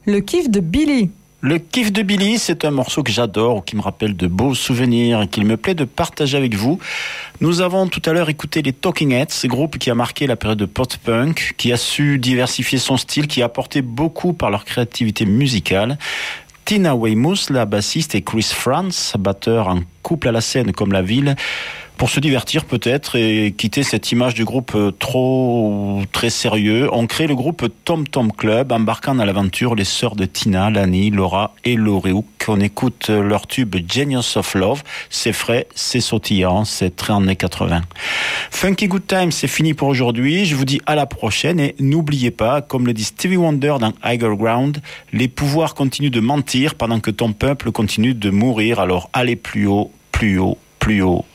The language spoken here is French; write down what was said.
Le kiff de Billy. Le kiff de Billy, c'est un morceau que j'adore ou qui me rappelle de beaux souvenirs et qu'il me plaît de partager avec vous. Nous avons tout à l'heure écouté les Talking Heads, ce groupe qui a marqué la période de post-punk, qui a su diversifier son style, qui a apporté beaucoup par leur créativité musicale. Tina Weymouth, la bassiste, et Chris Frantz, batteur en couple à la scène comme la ville, pour se divertir peut-être et quitter cette image du groupe très sérieux, ont créé le groupe Tom Tom Club, embarquant dans l'aventure les sœurs de Tina, Lani, Laura et Laurie Hook. On écoute leur tube Genius of Love. C'est frais, c'est sautillant, c'est très années 80. Funky Good Time, c'est fini pour aujourd'hui. Je vous dis à la prochaine et n'oubliez pas, comme le dit Stevie Wonder dans Higher Ground, les pouvoirs continuent de mentir pendant que ton peuple continue de mourir. Alors allez plus haut, plus haut, plus haut.